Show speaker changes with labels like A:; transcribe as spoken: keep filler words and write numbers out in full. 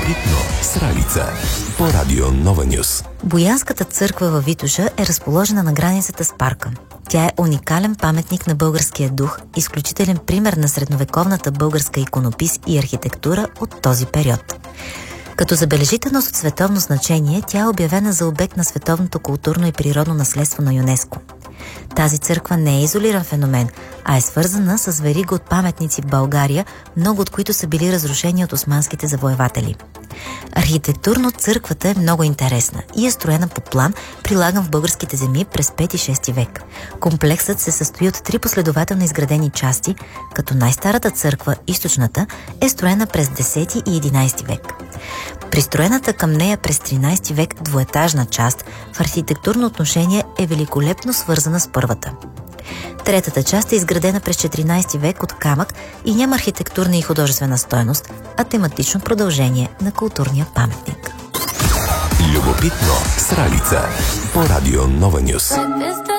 A: Любопитно с Ралица по Радио Нова Нюс.
B: Боянската църква във Витоша е разположена на границата с парка. Тя е уникален паметник на българския дух, изключителен пример на средновековната българска иконопис и архитектура от този период. Като забележителност от световно значение, тя е обявена за обект на световното културно и природно наследство на ЮНЕСКО. Тази църква не е изолиран феномен, а е свързана с верига от паметници в България, много от които са били разрушени от османските завоеватели. Архитектурно църквата е много интересна и е строена по план, прилаган в българските земи през пети-шести век. Комплексът се състои от три последователно изградени части, като най-старата църква, източната, е строена през десети и единайсети век. Пристроената към нея през тринайсети век двуетажна част в архитектурно отношение е великолепно свързана с първата. Третата част е изградена през четиринайсети век от камък и няма архитектурна и художествена стойност, а тематично продължение на културния паметник.
A: Любопитно с Ралица по Радио Нова Нюс.